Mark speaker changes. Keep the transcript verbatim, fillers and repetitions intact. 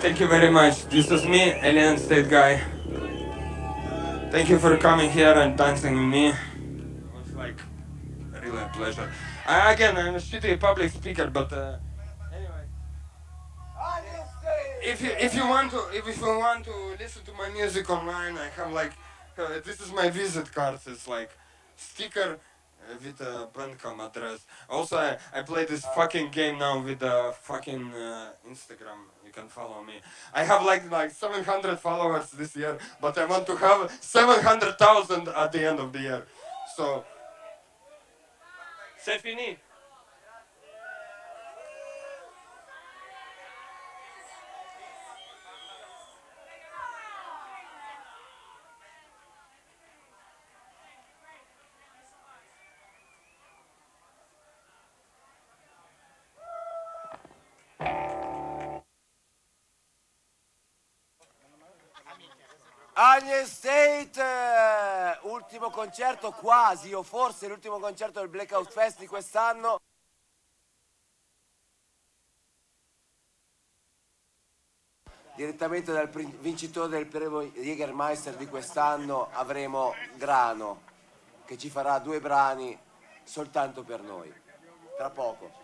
Speaker 1: Thank you very much. This is me, Alien State Guy. Thank you for coming here and dancing with me. It was like really a pleasure. I, again, I'm a shitty public speaker, but uh, anyway. If you if you want to if you want to listen to my music online, I have like uh, this is my visit card. It's like sticker uh, with a Bandcamp address. Also, I, I play this fucking game now with the fucking uh, Instagram. You can follow me. I have like like seven hundred followers this year, but I want to have seven hundred thousand at the end of the year. So, c'est fini.
Speaker 2: Alien State, eh, ultimo concerto quasi, o forse l'ultimo concerto del Blackout Fest di quest'anno. Direttamente dal vincitore del premio Jägermeister di quest'anno avremo Grano, che ci farà due brani soltanto per noi, tra poco.